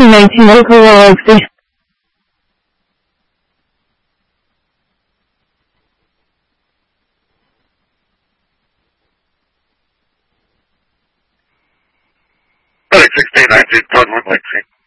1619 local Roxy. FedEx 1619, Todd 1 Lexi.